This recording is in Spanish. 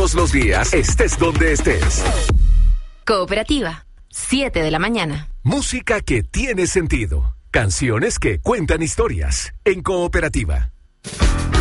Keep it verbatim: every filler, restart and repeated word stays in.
todos los días, estés donde estés. Cooperativa, siete de la mañana. Música que tiene sentido. Canciones que cuentan historias. En Cooperativa.